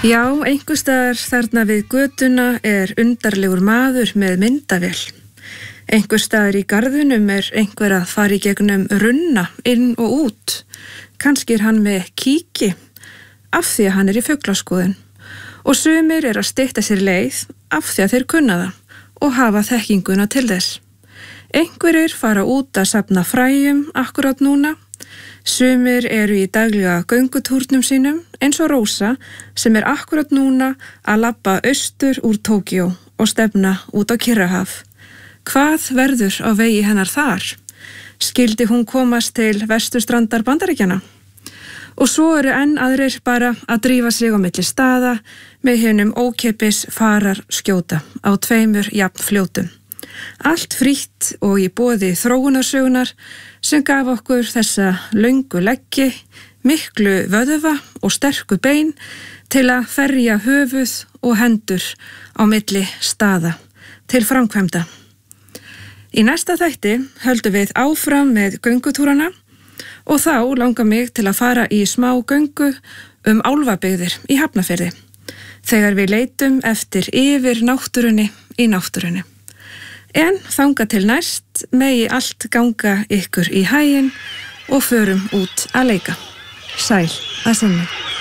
Já, einhverstaðar þarna við götuna undarlegur maður með myndavél. Einhverstaðar í garðinum einhver að fara í gegnum runna inn og út. Kannski hann með kíki, af því að hann í fuglaskoðun. Og sumir að stytta sér leið af því að þeir kunna það og hafa þekkinguna til þess. Einhverjir fara út að safna fræjum akkurat núna. Sumir í daglega göngutúrnum sínum eins og Rósa sem akkurat núna að labba austur úr Tókíó og stefna út á Kyrrahaf. Hvað verður á vegi hennar þar? Skyldi hún komast til vesturstrandar Bandaríkjanna? Og svo enn aðrir bara að drífa sig á milli staða með hinum ókeypis farar skjóta á 2 jafnfljótum. Allt frítt og í boði þróunarsögunar sem gaf okkur þessa löngu leggi, miklu vöðva og sterku bein til að ferja höfuð og hendur á milli staða til framkvæmda. Í næsta þætti höldum við áfram með göngutúrana og þá langar mig til að fara í smá göngu álfabyggðir í Hafnarfirði þegar við leitum eftir yfir náttúrunni í náttúrunni. En þangað til næst megi allt ganga ykkur í haginn og förum út að leika. Sæl að sinni.